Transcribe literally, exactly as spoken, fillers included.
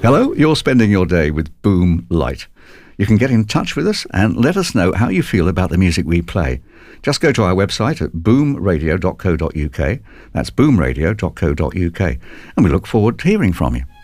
Hello, you're spending your day with Boom Light. You can get in touch with us and let us know how you feel about the music we play. Just go to our website at boom radio dot co dot uk. That's boom radio dot co dot uk. And we look forward to hearing from you.